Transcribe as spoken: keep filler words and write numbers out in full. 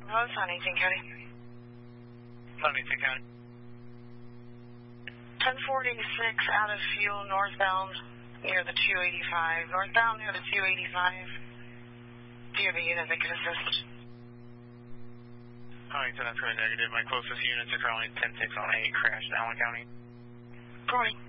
Rose, Huntington County. Huntington County. ten forty-six out of fuel northbound near the two eighty-five. Northbound near the two eighty-five. Do you have a unit that can assist? Huntington, that's really negative. My closest units are currently ten six on eight, crashed in Allen County. Good morning.